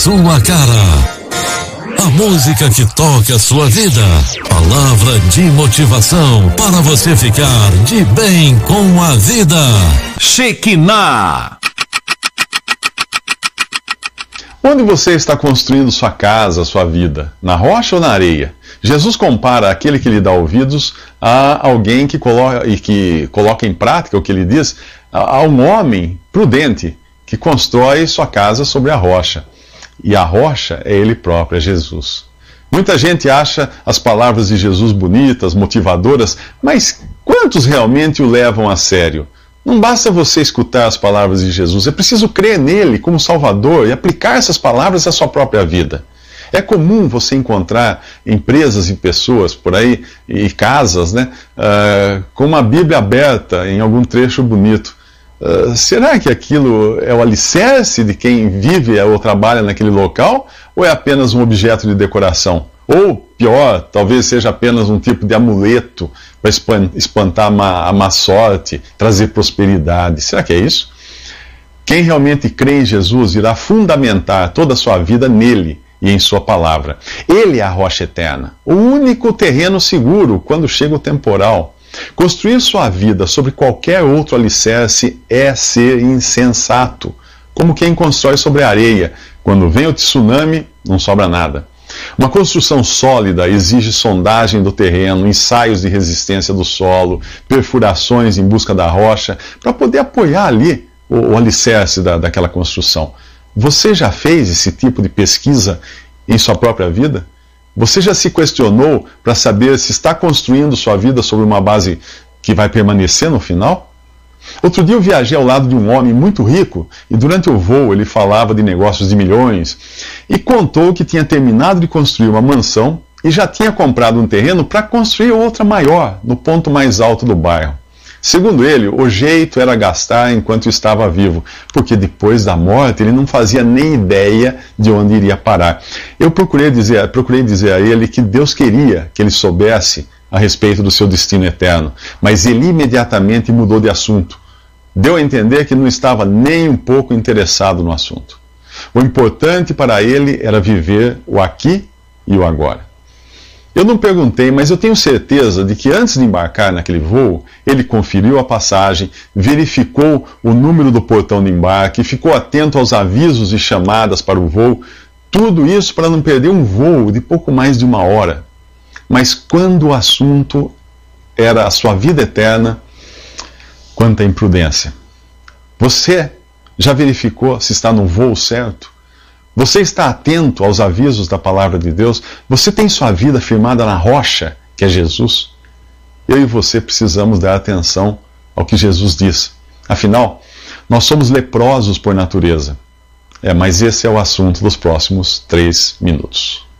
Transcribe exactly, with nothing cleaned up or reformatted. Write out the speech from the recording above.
sua cara. A música que toca a sua vida. Palavra de motivação para você ficar de bem com a vida. Shekinah. Onde você está construindo sua casa, sua vida? Na rocha ou na areia? Jesus compara aquele que lhe dá ouvidos a alguém que coloca, e que coloca em prática o que ele diz, a, a um homem prudente que constrói sua casa sobre a rocha. E a rocha é Ele próprio, é Jesus. Muita gente acha as palavras de Jesus bonitas, motivadoras, mas quantos realmente o levam a sério? Não basta você escutar as palavras de Jesus, é preciso crer nele como Salvador e aplicar essas palavras à sua própria vida. É comum você encontrar empresas e pessoas por aí, e casas, né, uh, com uma Bíblia aberta em algum trecho bonito. Uh, será que aquilo é o alicerce de quem vive ou trabalha naquele local? Ou é apenas um objeto de decoração? Ou, pior, talvez seja apenas um tipo de amuleto para espantar a má, a má sorte, trazer prosperidade. Será que é isso? Quem realmente crê em Jesus irá fundamentar toda a sua vida nele e em sua palavra. Ele é a rocha eterna, o único terreno seguro quando chega o temporal. Construir sua vida sobre qualquer outro alicerce é ser insensato, como quem constrói sobre a areia. Quando vem o tsunami, não sobra nada. Uma construção sólida exige sondagem do terreno, ensaios de resistência do solo, perfurações em busca da rocha, para poder apoiar ali o, o alicerce da, daquela construção. Você já fez esse tipo de pesquisa em sua própria vida? Você já se questionou para saber se está construindo sua vida sobre uma base que vai permanecer no final? Outro dia eu viajei ao lado de um homem muito rico e durante o voo ele falava de negócios de milhões e contou que tinha terminado de construir uma mansão e já tinha comprado um terreno para construir outra maior, no ponto mais alto do bairro. Segundo ele, o jeito era gastar enquanto estava vivo, porque depois da morte ele não fazia nem ideia de onde iria parar. Eu procurei dizer, procurei dizer a ele que Deus queria que ele soubesse a respeito do seu destino eterno, mas ele imediatamente mudou de assunto. Deu a entender que não estava nem um pouco interessado no assunto. O importante para ele era viver o aqui e o agora. Eu não perguntei, mas eu tenho certeza de que antes de embarcar naquele voo, ele conferiu a passagem, verificou o número do portão de embarque, ficou atento aos avisos e chamadas para o voo, tudo isso para não perder um voo de pouco mais de uma hora. Mas quando o assunto era a sua vida eterna, quanta imprudência. Você já verificou se está no voo certo? Você está atento aos avisos da palavra de Deus? Você tem sua vida firmada na rocha, que é Jesus? Eu e você precisamos dar atenção ao que Jesus diz. Afinal, nós somos leprosos por natureza. É, mas esse é o assunto dos próximos três minutos.